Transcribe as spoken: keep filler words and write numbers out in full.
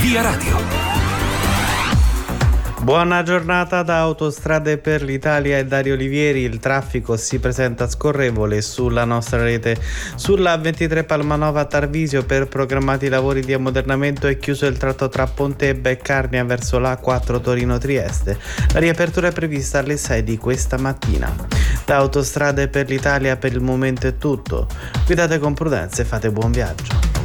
Via Radio. Buona giornata da Autostrade per l'Italia e Dario Olivieri. Il traffico si presenta scorrevole sulla nostra rete. Sulla A ventitré Palmanova Tarvisio per programmati lavori di ammodernamento è chiuso il tratto tra Pontebba e Carnia verso l'A quattro Torino Trieste. La riapertura è prevista alle sei di questa mattina. Da Autostrade per l'Italia per il momento è tutto. Guidate con prudenza e fate buon viaggio.